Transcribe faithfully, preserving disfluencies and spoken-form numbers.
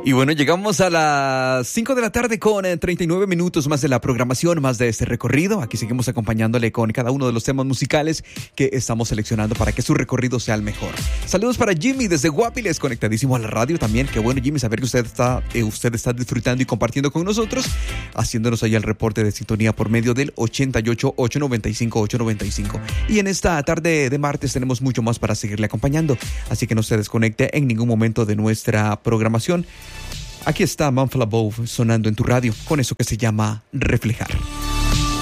Y bueno, llegamos a las cinco de la tarde con eh, treinta y nueve minutos más de la programación, más de este recorrido. Aquí seguimos acompañándole con cada uno de los temas musicales que estamos seleccionando para que su recorrido sea el mejor. Saludos para Jimmy desde Guapiles, conectadísimo a la radio también. Qué bueno, Jimmy, saber que usted está, eh, usted está disfrutando y compartiendo con nosotros, haciéndonos ahí el reporte de sintonía por medio del ochenta y ocho, ochocientos noventa y cinco, ochocientos noventa y cinco. Y en esta tarde de martes tenemos mucho más para seguirle acompañando, así que no se desconecte en ningún momento de nuestra programación. Aquí está Manfla Bove sonando en tu radio con eso que se llama Reflejar.